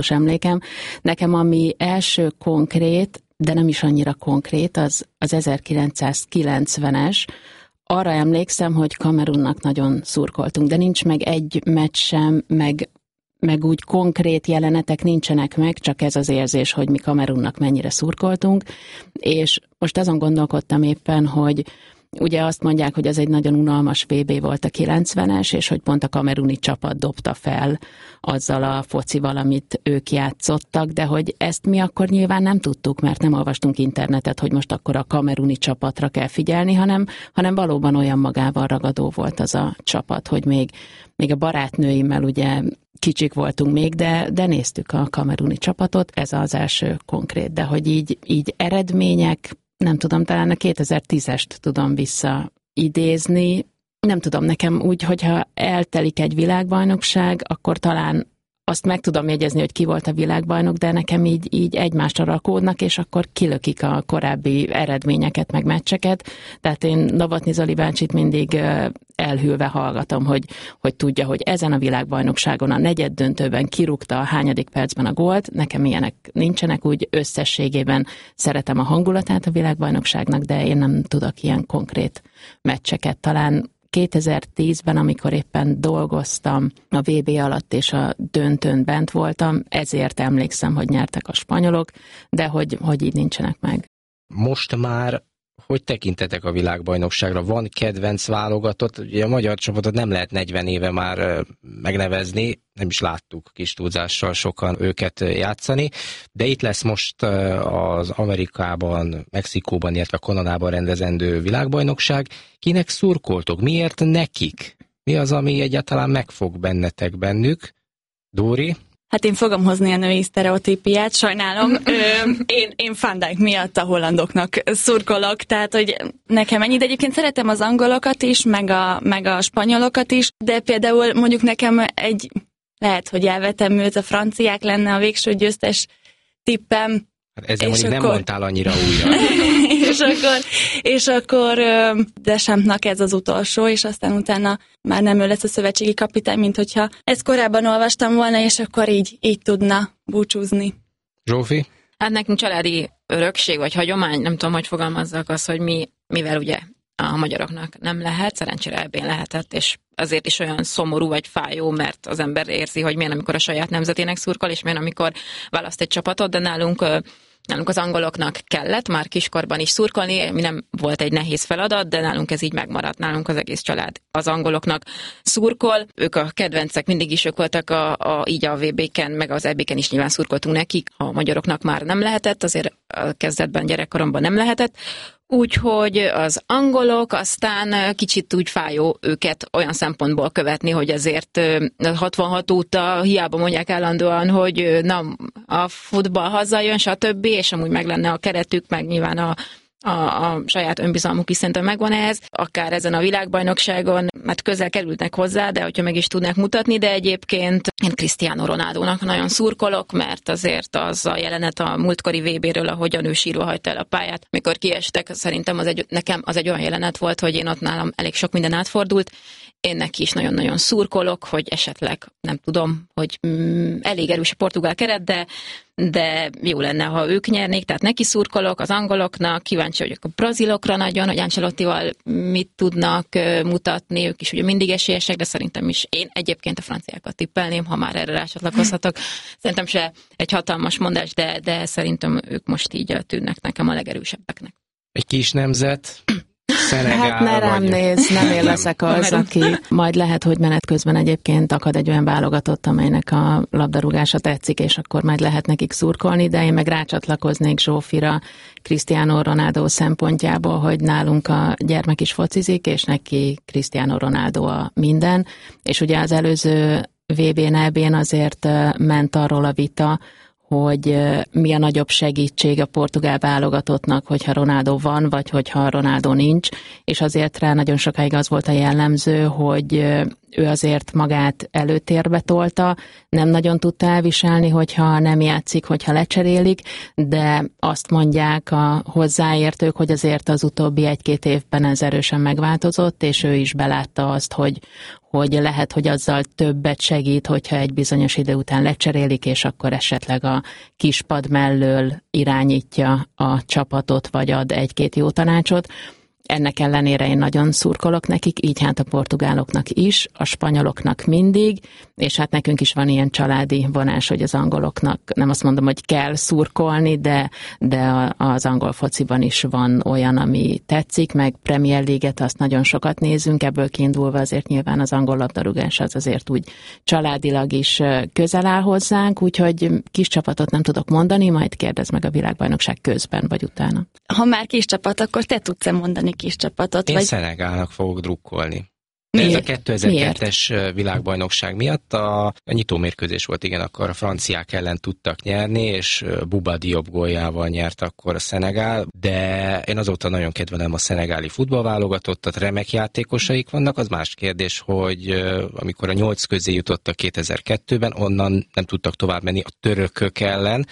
emlékem. Nekem ami első konkrét, de nem is annyira konkrét, az 1990-es. Arra emlékszem, hogy Kamerunnak nagyon szurkoltunk, de nincs meg egy meccs sem, meg úgy konkrét jelenetek nincsenek meg, csak ez az érzés, hogy mi Kamerunnak mennyire szurkoltunk, és most azon gondolkodtam éppen, hogy ugye azt mondják, hogy ez egy nagyon unalmas VB volt a 90-es, és hogy pont a kameruni csapat dobta fel azzal a focival, amit ők játszottak, de hogy ezt mi akkor nyilván nem tudtuk, mert nem olvastunk internetet, hogy most akkor a kameruni csapatra kell figyelni, hanem valóban olyan magával ragadó volt az a csapat, hogy még a barátnőimmel ugye kicsik voltunk még, de néztük a kameruni csapatot, ez az első konkrét, de hogy így eredmények, nem tudom, talán a 2010-est tudom visszaidézni. Nem tudom, nekem úgy, hogyha eltelik egy világbajnokság, akkor talán azt meg tudom jegyezni, hogy ki volt a világbajnok, de nekem így egymásra rakódnak, és akkor kilökik a korábbi eredményeket, meg meccseket. Tehát én Novotny Zoli bácsit mindig elhűlve hallgatom, hogy tudja, hogy ezen a világbajnokságon a negyeddöntőben kirúgta a hányadik percben a gólt. Nekem ilyenek nincsenek, úgy összességében szeretem a hangulatát a világbajnokságnak, de én nem tudok ilyen konkrét meccseket. Talán 2010-ben, amikor éppen dolgoztam a VB alatt és a döntőn bent voltam, ezért emlékszem, hogy nyertek a spanyolok, de hogy így nincsenek meg. Most már hogy tekintetek a világbajnokságra? Van kedvenc válogatott? Ugye a magyar csapatot nem lehet 40 éve már megnevezni, nem is láttuk kis túlzással sokan őket játszani, de itt lesz most az Amerikában, Mexikóban, illetve Kanadában rendezendő világbajnokság. Kinek szurkoltok? Miért nekik? Mi az, ami egyáltalán megfog bennük? Dóri? Hát én fogom hozni a női sztereotípiát, sajnálom. Én Van Dijk miatt a hollandoknak szurkolok, tehát hogy nekem ennyi, de egyébként szeretem az angolokat is, meg a spanyolokat is, de például mondjuk nekem lehet, hogy elvetem őt, a franciák lenne a végső győztes tippem. Hát ezzel mondjuk nem mondtál annyira újra. és akkor Deschampsnak ez az utolsó, és aztán utána már nem ő lesz a szövetségi kapitány, mint hogyha ezt korábban olvastam volna, és akkor így tudna búcsúzni. Zsófi? Hát nekünk családi örökség, vagy hagyomány, nem tudom, hogy fogalmazzak az, hogy mivel ugye a magyaroknak nem lehet, szerencsére ebben lehetett, és azért is olyan szomorú vagy fájó, mert az ember érzi, hogy milyen, amikor a saját nemzetének szurkol, és milyen, amikor választ egy csapatot, de nálunk az angoloknak kellett már kiskorban is szurkolni, mi nem volt egy nehéz feladat, de nálunk ez így megmaradt, nálunk az egész család az angoloknak szurkol, ők a kedvencek, mindig is ők voltak így a VB-ken, meg az EB-ken is nyilván szurkoltunk nekik, a magyaroknak már nem lehetett, azért a kezdetben, gyerekkoromban nem lehetett, úgyhogy az angolok, aztán kicsit úgy fájó őket olyan szempontból követni, hogy ezért 66 óta hiába mondják állandóan, hogy na, a futball hazajön, stb., és amúgy meg lenne a keretük, meg nyilván a saját önbizalmuk is szerintem megvan ehhez, akár ezen a világbajnokságon, mert közel kerülnek hozzá, de hogyha meg is tudnak mutatni, de egyébként én Cristiano Ronaldónak nagyon szurkolok, mert azért az a jelenet a múltkori VB-ről, ahogyan ő sírva hagyta el a pályát, mikor kiestek, szerintem nekem az egy olyan jelenet volt, hogy én ott nálam elég sok minden átfordult, én neki is nagyon-nagyon szurkolok, hogy esetleg, nem tudom, hogy elég erős a portugál keret, de jó lenne, ha ők nyernék, tehát neki szurkolok, az angoloknak, kíváncsi vagyok a brazilokra nagyon, hogy Ancelottival mit tudnak mutatni, ők is ugye mindig esélyesek, de szerintem is én egyébként a franciákat tippelném, ha már erre rácsatlakozhatok. Szerintem se egy hatalmas mondás, de szerintem ők most így tűnnek nekem a legerősebbeknek. Egy kis nemzet... Szenegál, hát ne rám néz, nem én leszek az, aki majd lehet, hogy menet közben egyébként akad egy olyan válogatott, amelynek a labdarúgása tetszik, és akkor majd lehet nekik szurkolni, de én meg rácsatlakoznék Zsófira Cristiano Ronaldo szempontjából, hogy nálunk a gyermek is focizik, és neki Cristiano Ronaldo a minden, és ugye az előző VB-n, EB-n azért ment arról a vita, hogy mi a nagyobb segítség a portugál válogatottnak, hogyha Ronaldo van, vagy hogyha Ronaldo nincs, és azért rá nagyon sokáig az volt a jellemző, hogy ő azért magát előtérbe tolta, nem nagyon tudta elviselni, hogyha nem játszik, hogyha lecserélik, de azt mondják a hozzáértők, hogy azért az utóbbi 1-2 évben ez erősen megváltozott, és ő is belátta azt, hogy lehet, hogy azzal többet segít, hogyha egy bizonyos idő után lecserélik, és akkor esetleg a kispad mellől irányítja a csapatot, vagy ad egy-két jó tanácsot. Ennek ellenére én nagyon szurkolok nekik, így hát a portugáloknak is, a spanyoloknak mindig, és hát nekünk is van ilyen családi vonás, hogy az angoloknak, nem azt mondom, hogy kell szurkolni, de az angol fociban is van olyan, ami tetszik, meg Premier League-et azt nagyon sokat nézünk, ebből kiindulva azért nyilván az angol labdarúgás az azért úgy családilag is közel áll hozzánk, úgyhogy kis csapatot nem tudok mondani, majd kérdezd meg a világbajnokság közben vagy utána. Ha már kis csapat, akkor te tudsz mondani kis csapatot? Én vagy... Szenegálnak fogok drukkolni. Miért? Ez a 2002-es világbajnokság miatt a nyitómérkőzés volt, igen, akkor a franciák ellen tudtak nyerni, és Bouba Diop góljával nyert akkor a Szenegál, de én azóta nagyon kedvelem a szenegáli futballválogatottat, remek játékosaik vannak, az más kérdés, hogy amikor a 8 közé jutottak 2002-ben, onnan nem tudtak tovább menni a törökök ellen,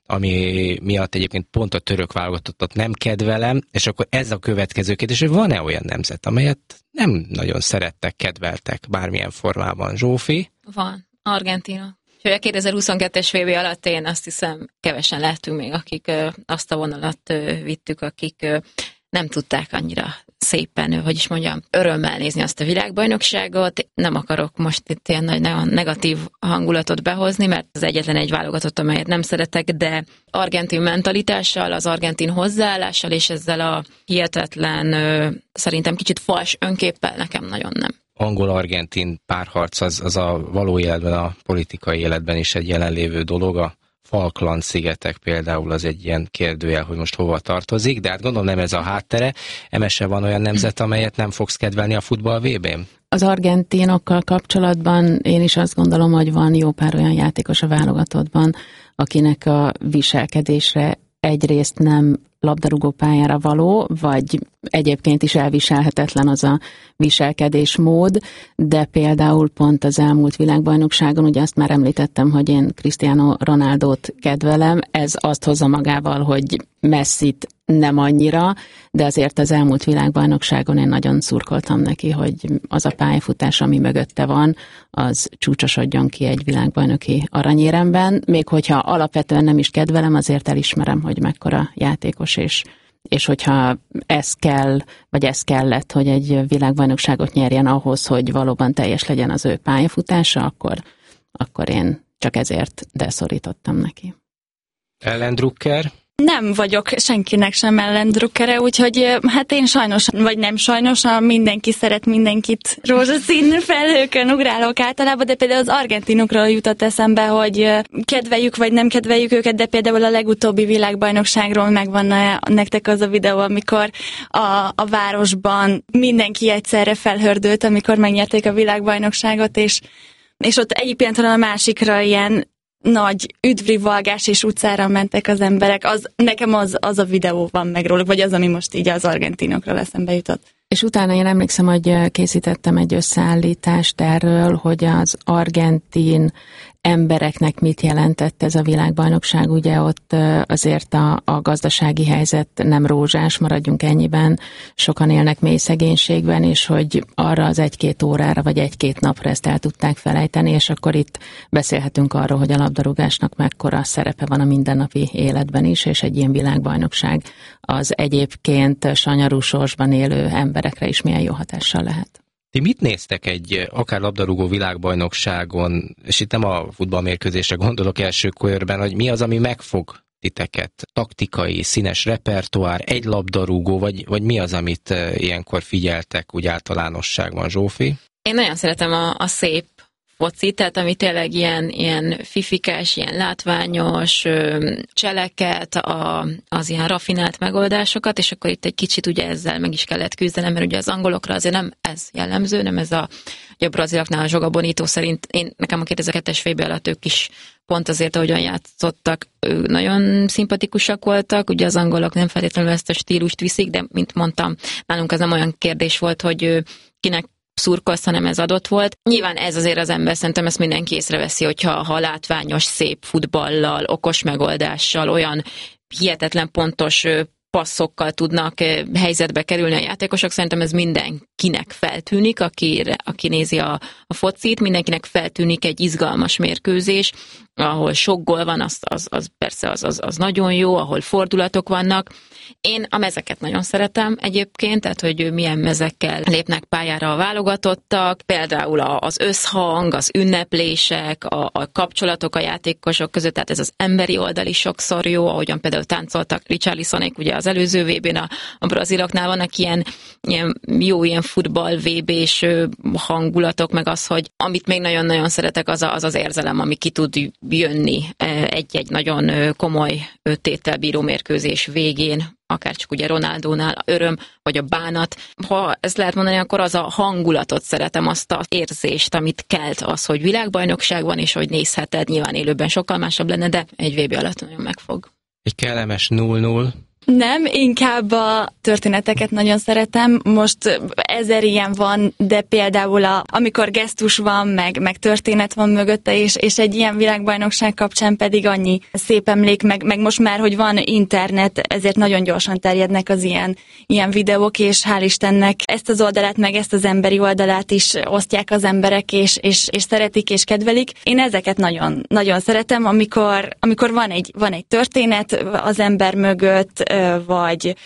ami miatt egyébként pont a török válogatottat nem kedvelem, és akkor ez a következő kérdés, hogy van-e olyan nemzet, amelyet nem nagyon szerettek, kedveltek bármilyen formában? Zsófi? Van. Argentína. És a 2022-es VB alatt én azt hiszem kevesen lehetünk még, akik azt a vonalat vittük, akik nem tudták annyira szépen, hogy is mondjam, örömmel nézni azt a világbajnokságot. Nem akarok most itt ilyen nagy negatív hangulatot behozni, mert az egyetlen egy válogatott, amelyet nem szeretek, de argentin mentalitással, az argentin hozzáállással, és ezzel a hihetetlen, szerintem kicsit fals önképpel nekem nagyon nem. Angol-argentin párharc az a való életben, a politikai életben is egy jelenlévő dolog. A Falkland-szigetek például az egy ilyen kérdőjel, hogy most hova tartozik, de hát gondolom nem ez a háttere. Emese van olyan nemzet, amelyet nem fogsz kedvelni a futball VB-n? Az argentinokkal kapcsolatban én is azt gondolom, hogy van jó pár olyan játékos a válogatottban, akinek a viselkedésre egyrészt nem labdarúgó pályára való, vagy egyébként is elviselhetetlen az a viselkedésmód, de például pont az elmúlt világbajnokságon, ugye azt már említettem, hogy én Cristiano Ronaldót kedvelem, ez azt hozza magával, hogy Messit nem annyira, de azért az elmúlt világbajnokságon én nagyon szurkoltam neki, hogy az a pályafutás, ami mögötte van, az csúcsosodjon ki egy világbajnoki aranyéremben, még hogyha alapvetően nem is kedvelem, azért elismerem, hogy mekkora játékos, és hogyha ez kell, vagy ez kellett, hogy egy világbajnokságot nyerjen ahhoz, hogy valóban teljes legyen az ő pályafutása, akkor én csak ezért szorítottam neki. Ellen Drucker? Nem vagyok senkinek sem ellendrukkere, úgyhogy hát én sajnos, vagy nem sajnos, mindenki szeret mindenkit rózsaszín felhőkön ugrálok általában, de például az argentinokról jutott eszembe, hogy kedveljük vagy nem kedveljük őket, de például a legutóbbi világbajnokságról megvan nektek az a videó, amikor a városban mindenki egyszerre felhördült, amikor megnyerték a világbajnokságot, és ott egyik pillanatban a másikra ilyen nagy üdvrivalgás és utcára mentek az emberek. Nekem az a videó van meg róluk, vagy az, ami most így az argentinokra eszembe jutott. És utána én emlékszem, hogy készítettem egy összeállítást erről, hogy az argentin embereknek mit jelentett ez a világbajnokság. Ugye ott azért a gazdasági helyzet nem rózsás, maradjunk ennyiben, sokan élnek mély szegénységben, és hogy arra az 1-2 órára, vagy 1-2 napra ezt el tudták felejteni, és akkor itt beszélhetünk arról, hogy a labdarúgásnak mekkora szerepe van a mindennapi életben is, és egy ilyen világbajnokság az egyébként sanyarú sorsban élő emberekre is milyen jó hatással lehet. Ti mit néztek egy akár labdarúgó világbajnokságon, és itt nem a futballmérkőzésre gondolok első körben, hogy mi az, ami megfog titeket? Taktikai, színes repertoár, egy labdarúgó, vagy mi az, amit ilyenkor figyeltek úgy általánosságban, Zsófi? Én nagyon szeretem a szép foci, tehát ami tényleg ilyen fifikás, ilyen látványos cseleket, az ilyen raffinált megoldásokat, és akkor itt egy kicsit ugye ezzel meg is kellett küzdenem, mert ugye az angolokra azért nem ez jellemző, nem ez a braziloknál a Joga Bonito szerint, nekem a 2002-es VB alatt ők is pont azért, ahogyan játszottak, nagyon szimpatikusak voltak, ugye az angolok nem feltétlenül ezt a stílust viszik, de mint mondtam, nálunk ez nem olyan kérdés volt, hogy kinek szurkolsz, hanem ez adott volt. Nyilván ez azért az ember, szerintem ezt mindenki észreveszi, hogyha látványos, szép futballal, okos megoldással, olyan hihetetlen pontos passzokkal tudnak helyzetbe kerülni a játékosok. Szerintem ez mindenkinek feltűnik, aki nézi a focit, mindenkinek feltűnik egy izgalmas mérkőzés, ahol sok gól van, az persze az nagyon jó, ahol fordulatok vannak. Én a mezeket nagyon szeretem egyébként, tehát hogy milyen mezekkel lépnek pályára a válogatottak, például az összhang, az ünneplések, a kapcsolatok a játékosok között, tehát ez az emberi oldal is sokszor jó, ahogyan például táncoltak Richarlisonék, ugye az előző VB-n a braziloknál vannak ilyen jó ilyen futball VB-s hangulatok, meg az, hogy amit még nagyon-nagyon szeretek, az érzelem, ami ki tud jönni egy nagyon komoly téttel bíró mérkőzés végén, akár csak ugye Ronaldónál öröm, vagy a bánat. Ha ezt lehet mondani, akkor az a hangulatot szeretem, azt az érzést, amit kelt az, hogy világbajnokság van, és hogy nézheted, nyilván élőben sokkal másabb lenne, de egy VB alatt nagyon megfog. Egy kellemes 0-0. Nem, inkább a történeteket nagyon szeretem. Most 1000 ilyen van, de például amikor gesztus van, meg történet van mögötte, és egy ilyen világbajnokság kapcsán pedig annyi szép emlék, meg most már, hogy van internet, ezért nagyon gyorsan terjednek az ilyen videók, és hál' Istennek ezt az oldalát, meg ezt az emberi oldalát is osztják az emberek, és szeretik, és kedvelik. Én ezeket nagyon, nagyon szeretem, amikor van egy történet az ember mögött, vagy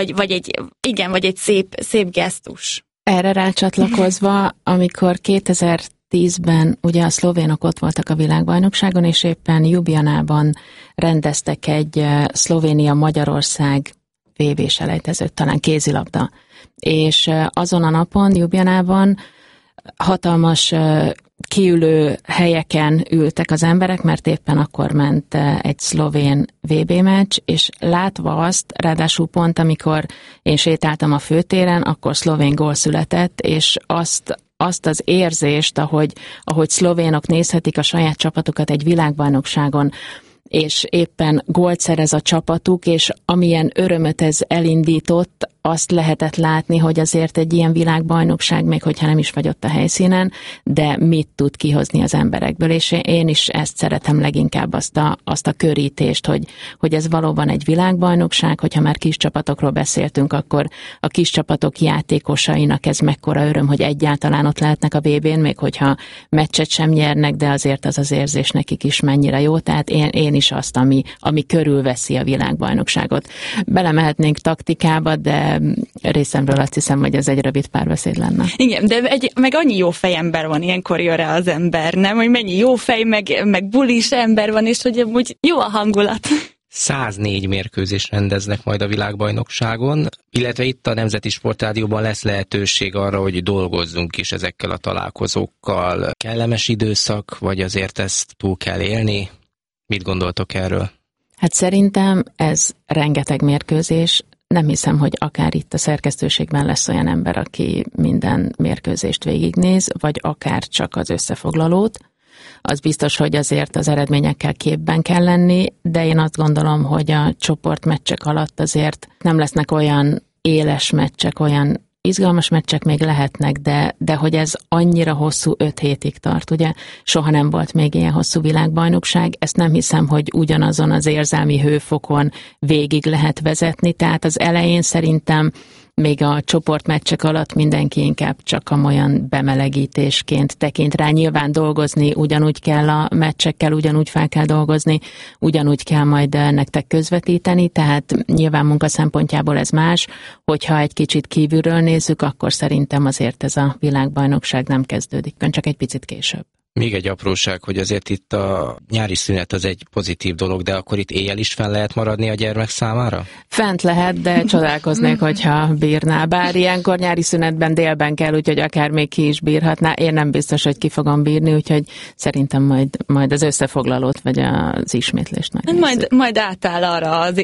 egy szép gesztus. Erre rácsatlakozva, amikor 2010-ben ugye a szlovénok ott voltak a világbajnokságon, és éppen Ljubljanában rendeztek egy Szlovénia-Magyarország VB-selejtezőt, talán kézilabda. És azon a napon Ljubljanában hatalmas kiülő helyeken ültek az emberek, mert éppen akkor ment egy szlovén VB-meccs, és látva azt, ráadásul pont amikor én sétáltam a főtéren, akkor szlovén gól született, és azt az érzést, ahogy szlovénok nézhetik a saját csapatukat egy világbajnokságon, és éppen gólt szerez a csapatuk, és amilyen örömöt ez elindított, azt lehetett látni, hogy azért egy ilyen világbajnokság, még hogyha nem is vagy ott a helyszínen, de mit tud kihozni az emberekből, és én is ezt szeretem leginkább, azt a körítést, hogy ez valóban egy világbajnokság, hogyha már kis csapatokról beszéltünk, akkor a kis csapatok játékosainak ez mekkora öröm, hogy egyáltalán ott lehetnek a VB-n, még hogyha meccset sem nyernek, de azért az érzés nekik is mennyire jó, tehát én is azt, ami körülveszi a világbajnokságot. Belemehetnénk taktikába, de részemről azt hiszem, hogy ez egy rövid párbeszéd lenne. Igen, de meg annyi jó fejember van, ilyenkor jön rá az ember, nem? Hogy mennyi jó fej, meg bulis ember van, és hogy amúgy jó a hangulat. 104 mérkőzést rendeznek majd a világbajnokságon, illetve itt a Nemzeti Sportrádióban lesz lehetőség arra, hogy dolgozzunk is ezekkel a találkozókkal. Kellemes időszak, vagy azért ezt túl kell élni? Mit gondoltok erről? Hát szerintem ez rengeteg mérkőzés. Nem hiszem, hogy akár itt a szerkesztőségben lesz olyan ember, aki minden mérkőzést végignéz, vagy akár csak az összefoglalót. Az biztos, hogy azért az eredményekkel képben kell lenni, de én azt gondolom, hogy a csoportmeccsek alatt azért nem lesznek olyan éles meccsek, olyan izgalmas meccsek még lehetnek, de hogy ez annyira hosszú 5 hétig tart, ugye? Soha nem volt még ilyen hosszú világbajnokság, ezt nem hiszem, hogy ugyanazon az érzelmi hőfokon végig lehet vezetni, tehát az elején szerintem még a csoportmeccsek alatt mindenki inkább csak olyan bemelegítésként tekint rá. Nyilván dolgozni ugyanúgy kell a meccsekkel, ugyanúgy fel kell dolgozni, ugyanúgy kell majd nektek közvetíteni, tehát nyilván munka szempontjából ez más. Hogyha egy kicsit kívülről nézzük, akkor szerintem azért ez a világbajnokság nem kezdődik, csak egy picit később. Még egy apróság, hogy azért itt a nyári szünet az egy pozitív dolog, de akkor itt éjjel is fenn lehet maradni a gyermek számára? Fent lehet, de csodálkoznék, hogyha bírná. Bár ilyenkor nyári szünetben délben kell, úgyhogy akár még ki is bírhatná. Én nem biztos, hogy ki fogom bírni, úgyhogy szerintem majd az összefoglalót, vagy az ismétlést megnézzük. Majd átáll arra az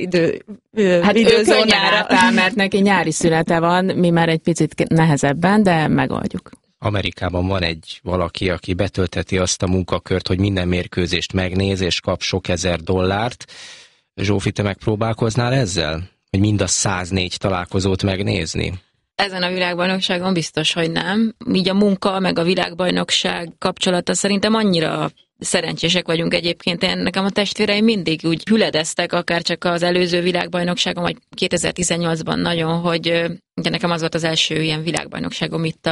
időzónára. Átáll, mert neki nyári szünete van, mi már egy picit nehezebben, de megoldjuk. Amerikában van egy valaki, aki betöltheti azt a munkakört, hogy minden mérkőzést megnéz, és kap sok ezer dollárt. Zsófi, te megpróbálkoznál ezzel? Hogy mind a 104 találkozót megnézni? Ezen a világbajnokságon biztos, hogy nem. Így a munka, meg a világbajnokság kapcsolata szerintem annyira szerencsések vagyunk egyébként. Nekem a testvéreim mindig úgy hüledeztek, akár csak az előző világbajnokságon, vagy 2018-ban nagyon, hogy ugye nekem az volt az első ilyen világbajnokságom itt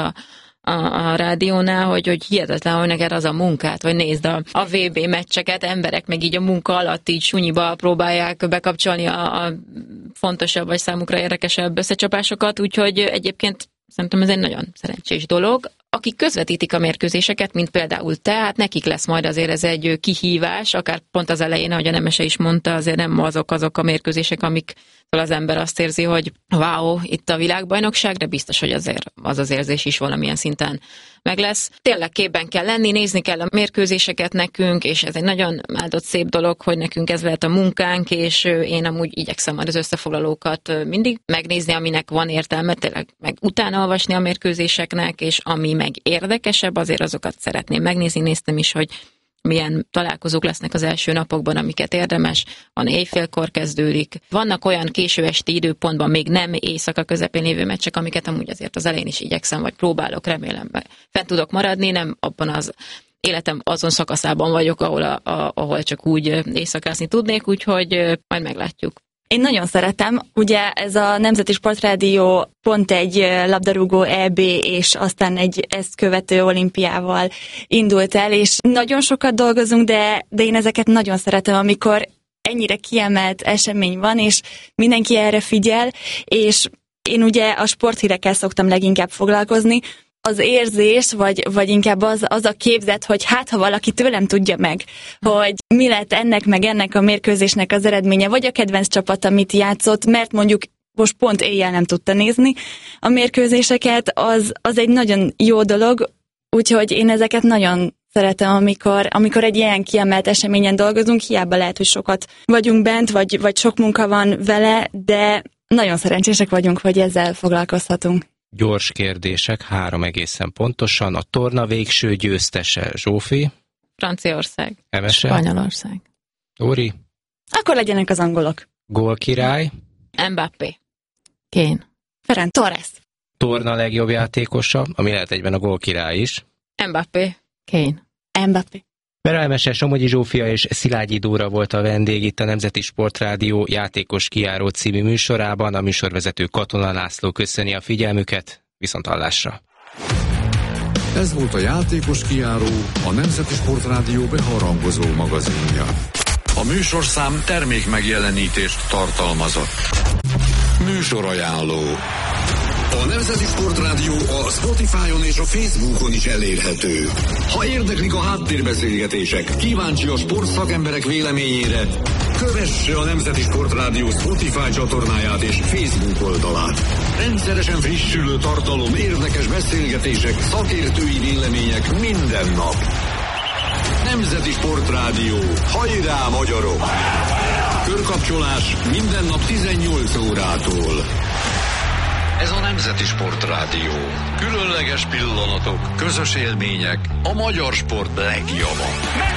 a rádiónál, hogy hihetetlen, hogy neked az a munkát, vagy nézd a VB meccseket, emberek meg így a munka alatt így sunyiba próbálják bekapcsolni a fontosabb, vagy számukra érdekesebb összecsapásokat, úgyhogy egyébként szerintem ez egy nagyon szerencsés dolog. Akik közvetítik a mérkőzéseket, mint például te, hát nekik lesz majd azért ez egy kihívás, akár pont az elején, ahogy a Nemese is mondta, azért nem azok a mérkőzések, amik az ember azt érzi, hogy wow, itt a világbajnokság, de biztos, hogy azért az érzés is valamilyen szinten meg lesz. Tényleg képben kell lenni, nézni kell a mérkőzéseket nekünk, és ez egy nagyon áldott szép dolog, hogy nekünk ez lehet a munkánk, és én amúgy igyekszem majd az összefoglalókat mindig megnézni, aminek van értelme, tényleg meg utána olvasni a mérkőzéseknek, és ami meg érdekesebb, azért azokat szeretném megnézni. Néztem is, hogy milyen találkozók lesznek az első napokban, amiket érdemes. Van éjfélkor kezdődik. Vannak olyan késő esti időpontban, még nem éjszaka közepén lévő meccsek, amiket amúgy azért az elején is igyekszem, vagy próbálok, remélem, fent tudok maradni, nem abban az életem azon szakaszában vagyok, ahol csak úgy éjszakázni tudnék, úgyhogy majd meglátjuk. Én nagyon szeretem, ugye ez a Nemzeti Sportrádió pont egy labdarúgó EB, és aztán egy ezt követő olimpiával indult el, és nagyon sokat dolgozunk, de én ezeket nagyon szeretem, amikor ennyire kiemelt esemény van, és mindenki erre figyel, és én ugye a sporthírekkel szoktam leginkább foglalkozni, az érzés, vagy inkább az a képzet, hogy hát ha valaki tőlem tudja meg, hogy mi lett ennek a mérkőzésnek az eredménye, vagy a kedvenc csapat, amit játszott, mert mondjuk most pont éjjel nem tudta nézni a mérkőzéseket, az egy nagyon jó dolog, úgyhogy én ezeket nagyon szeretem, amikor egy ilyen kiemelt eseményen dolgozunk, hiába lehet, hogy sokat vagyunk bent, vagy sok munka van vele, de nagyon szerencsések vagyunk, hogy ezzel foglalkozhatunk. Gyors kérdések, 3 egészen pontosan. A torna végső győztese, Zsófi? Franciaország. Emese? Spanyolország. Óri? Akkor legyenek az angolok. Gólkirály? Mbappé. Kane. Ferran Torres. Torna legjobb játékosa, ami lehet egyben a gólkirály is. Mbappé. Kane. Mbappé. Vera Emese, Somogyi Zsófia és Szilágyi Dóra volt a vendég itt a Nemzeti Sportrádió Játékos Kijáró című műsorában. A műsorvezető Katona László köszöni a figyelmüket, viszonthallásra. Ez volt a Játékos Kijáró, a Nemzeti Sportrádió beharangozó magazinja. A műsorszám termék megjelenítést tartalmazott. Műsorajánló. A Nemzeti Sportrádió a Spotify-on és a Facebookon is elérhető. Ha érdeklik a háttérbeszélgetések, kíváncsi a sportszakemberek véleményére, kövesse a Nemzeti Sportrádió Spotify csatornáját és Facebook oldalát. Rendszeresen frissülő tartalom, érdekes beszélgetések, szakértői vélemények minden nap. Nemzeti Sportrádió. Hajrá, magyarok! Körkapcsolás minden nap 18 órától. Ez a Nemzeti Sportrádió. Különleges pillanatok, közös élmények, a magyar sport legjava.